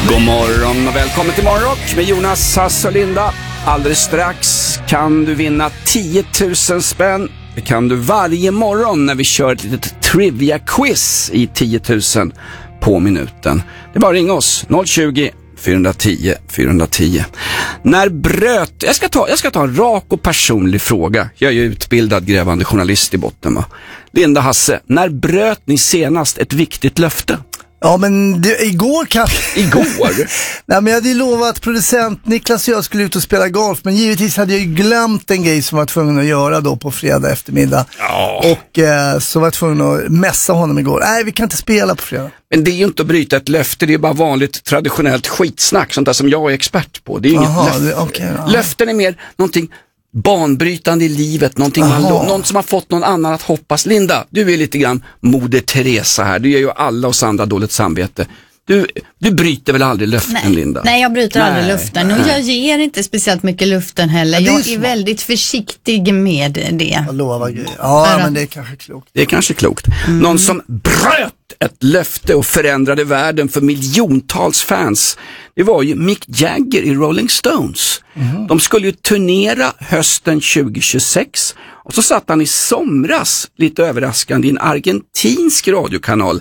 God morgon och välkommen till Morgonrock med Jonas, Hasse och Linda. Alldeles strax kan du vinna 10 000 spänn. Det kan du varje morgon när vi kör ett litet trivia-quiz i 10 000 på minuten. Det är bara att ringa oss 020 410 410. När bröt... Jag ska ta en rak och personlig fråga. Jag är ju utbildad grävande journalist i botten, va? Linda, Hasse, när bröt ni senast ett viktigt löfte? Ja, men igår kanske. Igår? Nej, men jag hade ju lovat att producent Niklas och jag skulle ut och spela golf. Men givetvis hade jag ju glömt en grej som var tvungen att göra då på fredag eftermiddag. Ja. Och så var jag tvungen att mässa honom igår. Nej, vi kan inte spela på fredag. Men det är ju inte att bryta ett löfte, det är bara vanligt traditionellt skitsnack, sånt där som jag är expert på. Det är ju inget löfte. Okay, ja. Löften är mer någonting banbrytande i livet, någon som har fått någon annan att hoppas. Linda, du är lite grann Moder Teresa här. Du ger ju alla oss andra dåligt samvete. Du bryter väl aldrig löften, Linda? Nej, jag bryter aldrig löften. Och jag ger inte speciellt mycket löften heller. Jag är väldigt försiktig med det. Jag lovar grejer. Ja, men det är kanske klokt. Det är kanske klokt. Någon som bröt ett löfte och förändrade världen för miljontals fans, det var ju Mick Jagger i Rolling Stones. De skulle ju turnera hösten 2026 och så satt han i somras, lite överraskande, i en argentinsk radiokanal,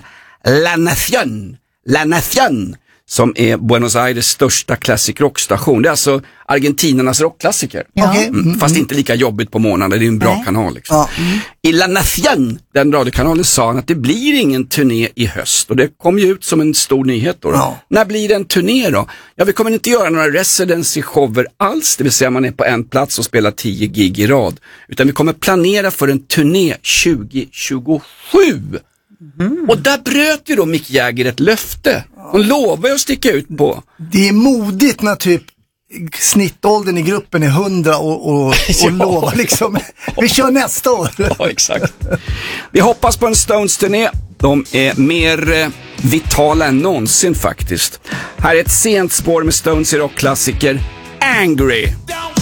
La Nación, som är Buenos Aires största classic rockstation. Det är alltså argentinarnas rockklassiker. Ja. Fast inte lika jobbigt på månaden, det är en bra kanal liksom. Ja. I La Nación, den radiokanalen, sa han att det blir ingen turné i höst. Och det kom ju ut som en stor nyhet då. Ja. När blir det en turné då? Ja, vi kommer inte göra några residency-shower alls, det vill säga man är på en plats och spelar 10 gig i rad. Utan vi kommer planera för en turné 2027. Och där bröt ju då Mick Jagger ett löfte. Hon lovade att sticka ut på. Det är modigt när typ snittåldern i gruppen är 100 och lovar liksom. Vi kör nästa år. Ja, exakt. Vi hoppas på en Stones-turné. De är mer vitala än någonsin faktiskt. Här är ett sent spår med Stones i rockklassiker, Angry.